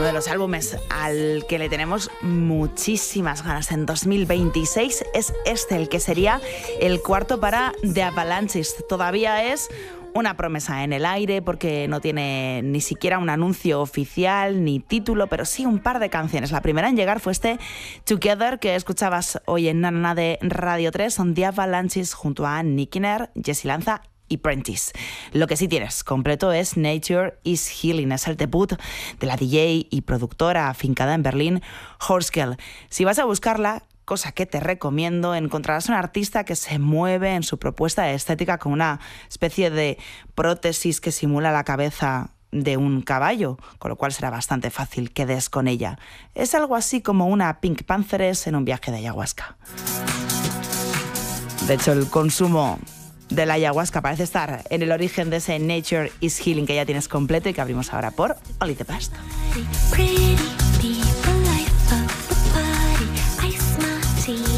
de los álbumes al que le tenemos muchísimas ganas en 2026 es este, el que sería el cuarto para The Avalanches. Todavía es una promesa en el aire porque no tiene ni siquiera un anuncio oficial ni título, pero sí un par de canciones. La primera en llegar fue este Together que escuchabas hoy en Nana de Radio 3. Son The Avalanches junto a Nick Kinner, Jesse Lanza y Prentice. Lo que sí tienes completo es Nature is Healing. Es el debut de la DJ y productora afincada en Berlín, Horskell. Si vas a buscarla, cosa que te recomiendo, encontrarás un artista que se mueve en su propuesta estética con una especie de prótesis que simula la cabeza de un caballo, con lo cual será bastante fácil que des con ella. Es algo así como una Pink Panthers en un viaje de ayahuasca. De hecho, el consumo de la ayahuasca parece estar en el origen de ese Nature is Healing que ya tienes completo y que abrimos ahora por Only the Best. Pretty people, life of the party, ice my tea.